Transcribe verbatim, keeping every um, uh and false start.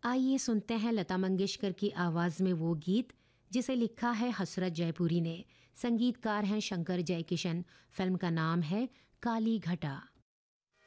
आइए सुनते हैं लता मंगेशकर की आवाज़ में वो गीत जिसे लिखा है हसरत जयपुरी ने। संगीतकार हैं शंकर जयकिशन। फिल्म का नाम है काली घटा।